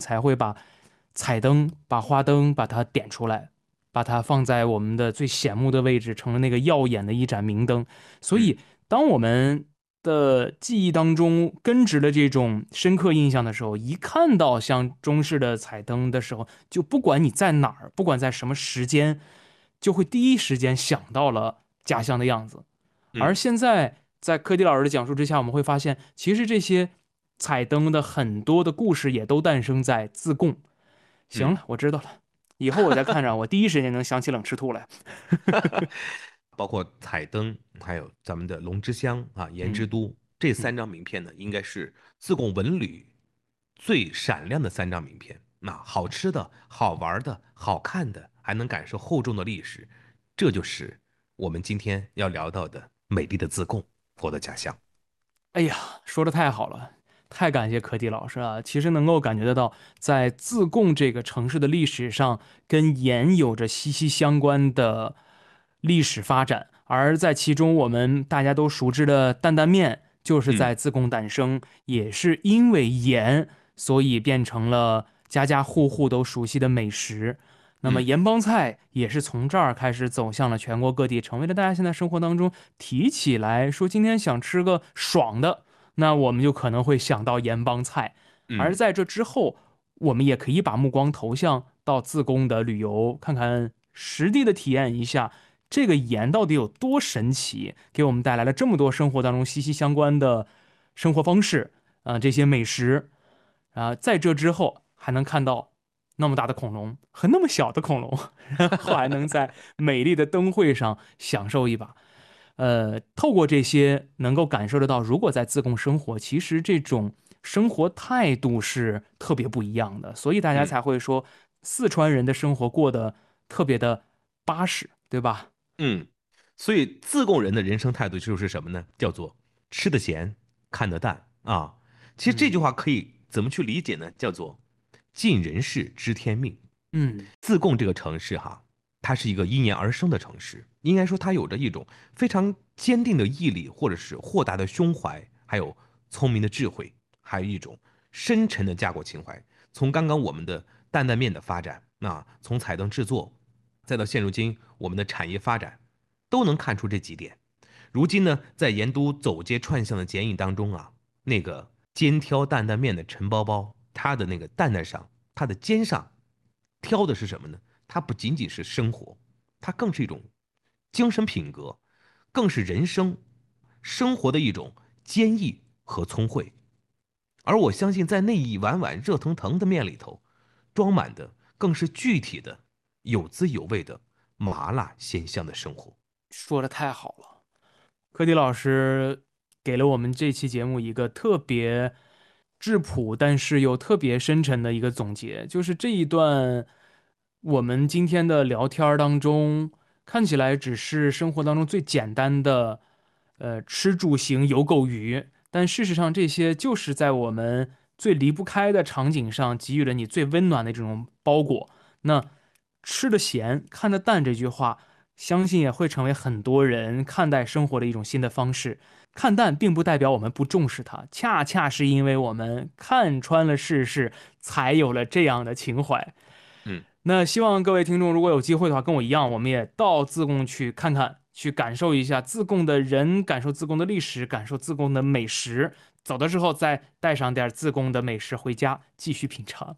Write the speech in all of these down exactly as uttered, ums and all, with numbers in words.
才会把彩灯、把花灯把它点出来，把它放在我们的最显目的位置，成了那个耀眼的一盏明灯。所以，当我们的记忆当中根植了这种深刻印象的时候，一看到像中式的彩灯的时候，就不管你在哪儿，不管在什么时间，就会第一时间想到了家乡的样子。而嗯现在，在柯迪老师的讲述之下，我们会发现，其实这些彩灯的很多的故事也都诞生在自贡。行嗯。 了，我知道了，以后我再看着，我第一时间能想起冷吃兔来。 包括彩灯，还有咱们的龙之乡啊、盐之嗯都这嗯。 三张名片呢，应该是自贡文旅最闪亮的三张名片。那好吃的、好玩的、好看的，还能感受厚重的历史，这就是我们今天要聊到的美丽的自贡，我的家乡。 哎呀，说的太好了，太感谢柯迪老师啊！其实能够感觉得到，在自贡这个城市的历史上，跟盐有着息息相关的历史发展，而在其中，我们大家都熟知的担担面，就是嗯在自贡诞生，也是因为盐，所以变成了家家户户都熟悉的美食。那么嗯。 盐帮菜也是从这儿开始走向了全国各地，成为了大家现在生活当中提起来说今天想吃个爽的，那我们就可能会想到盐帮菜。而嗯。 在这之后，我们也可以把目光投向到自贡的旅游，看看实地的体验一下这个盐到底有多神奇，给我们带来了这么多生活当中息息相关的生活方式啊、呃这些美食啊、在这之后还能看到那么大的恐龙和那么小的恐龙，然后还能在美丽的灯会上享受一把。呃，透过这些能够感受得到，如果在自贡生活，其实这种生活态度是特别不一样的，所以大家嗯。 才会说四川人的生活过得特别的巴适，对吧？ 嗯，所以自贡人的人生态度就是什么呢？叫做吃得咸，看得淡啊。其实这句嗯话可以怎么去理解呢？叫做尽人事，知天命。 嗯自贡这个城市哈，它是一个因年而生的城市，应该说它有着一种非常坚定的毅力，或者是豁达的胸怀，还有聪明的智慧，还有一种深沉的家国情怀。从刚刚我们的担担面的发展，那从彩灯制作，再到现如今我们的产业发展，都能看出这几点。如今呢，在盐都走街串巷的剪影当中啊，那个肩挑担担面的陈包包，它的那个担担上，它的肩上挑的是什么呢？它不仅仅是生活，它更是一种精神品格，更是人生生活的一种坚毅和聪慧。而我相信，在那一碗碗热腾腾的面里头，装满的更是具体的、有滋有味的麻辣鲜香的生活。 说的太好了，柯迪老师给了我们这期节目一个特别质朴，但是又特别深沉的一个总结，就是这一段我们今天的聊天当中，看起来只是生活当中最简单的，呃，吃住行游购娱，但事实上这些就是在我们最离不开的场景上给予了你最温暖的这种包裹。那吃的咸，看得淡这句话。相信也会成为很多人看待生活的一种新的方式。看淡并不代表我们不重视它，恰恰是因为我们看穿了世事，才有了这样的情怀。 嗯。 那希望各位听众如果有机会的话，跟我一样，我们也到自贡去看看，去感受一下自贡的人，感受自贡的历史，感受自贡的美食。走的时候再带上点自贡的美食回家，继续品尝。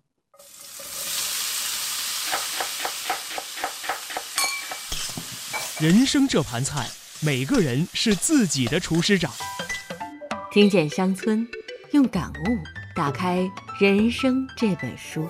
人生这盘菜，每个人是自己的厨师长。 听见乡村，用感悟打开人生这本书。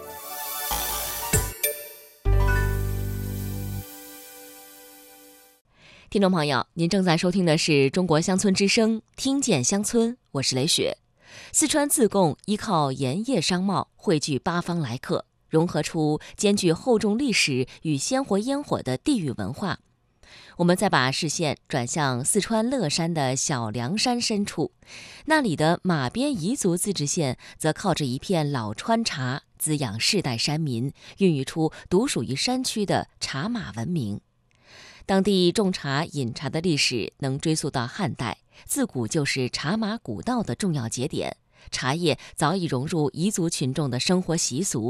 听众朋友，您正在收听的是中国乡村之声，听见乡村，我是雷雪。四川自贡依靠盐业商贸汇聚八方来客，融合出兼具厚重历史与鲜活烟火的地域文化。我们再把视线转向四川乐山的小凉山深处，那里的马边彝族自治县则靠着一片老川茶滋养世代山民，孕育出独属于山区的茶马文明。当地种茶饮茶的历史能追溯到汉代，自古就是茶马古道的重要节点，茶叶早已融入彝族群众的生活习俗。